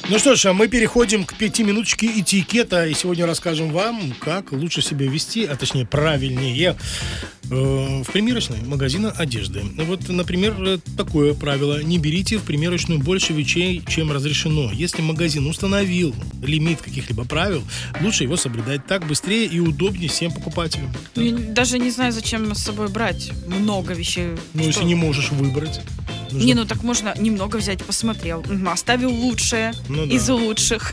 Ну что ж, а мы переходим к 5 минуточке этикета. И сегодня расскажем вам, как лучше себя вести, а точнее правильнее, в примерочной магазина одежды. Вот, например, такое правило. Не берите в примерочную больше вещей, чем разрешено. Если магазин установил лимит каких-либо правил, лучше его соблюдать. Так быстрее и удобнее всем покупателям. Я даже не знаю, зачем с собой брать много вещей. Ну, Что? если не можешь выбрать. Нужно... Не, ну так можно немного взять, посмотрел. Оставил лучшее из лучших.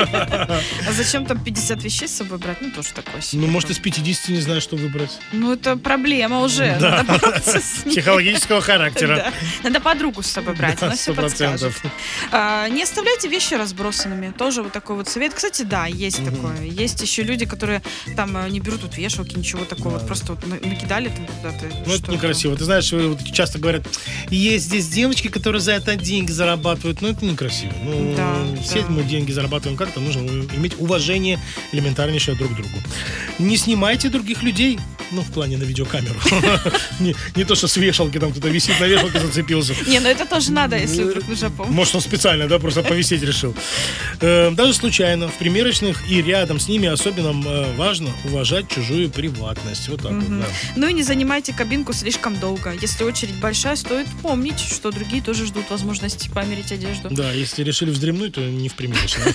А зачем там 50 вещей с собой брать? Ну, тоже такое себе. Ну, может, из 50 не знаешь, что выбрать. Ну, это проблема уже. Да. Надо бороться с ней. Психологического характера. Да. Надо подругу с собой брать, она все 100%. подскажет. Не оставляйте вещи разбросанными. Тоже вот такой вот совет. Кстати, да, есть такое. Есть еще люди, которые там не берут вот вешалки, ничего такого. Вот просто вот накидали там куда-то. Ну, это некрасиво. Ты знаешь, вот часто говорят, есть здесь девочки, которые за это деньги зарабатывают. Но это некрасиво. Ну, Да, все мы деньги зарабатываем как-то. Нужно иметь уважение элементарнейшее друг к другу. Не снимайте других людей. Ну, в плане на видеокамеру. Не то, что с вешалки там кто-то висит на вешалке, зацепился. Не, ну это тоже надо, если вдруг нужна помощь. Может, он специально, да, просто повисеть решил. Даже случайно в примерочных и рядом с ними особенно важно уважать чужую приватность. Вот так вот, да. Ну и не занимайте кабинку слишком долго. Если очередь большая, стоит помнить, что другие тоже ждут возможности померить одежду. Да, если решили вздремнуть, то не в примерочной.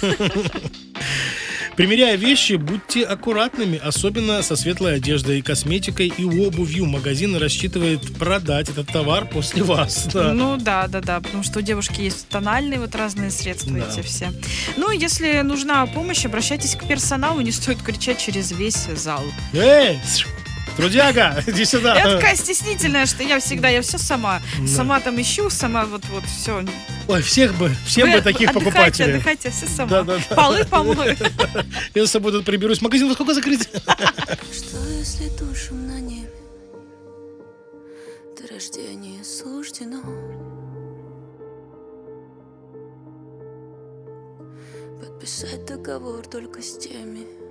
Примеряя вещи, будьте аккуратными, особенно со светлой одеждой, косметикой и обувью. Магазин рассчитывает продать этот товар после вас. Да. Ну да, потому что у девушки есть тональные вот разные средства эти все. Ну, если нужна помощь, обращайтесь к персоналу, не стоит кричать через весь зал. Эй, трудяга, иди сюда. Я такая стеснительная, что я все сама. Сама там ищу, сама вот все. Ой, всем бы таких покупателей. Отдыхайте, все сама. Да. Полы помою. Я с собой тут приберусь. Магазин во сколько закрыть? Что если душам на небе до рождения суждено? Подписать договор только с теми,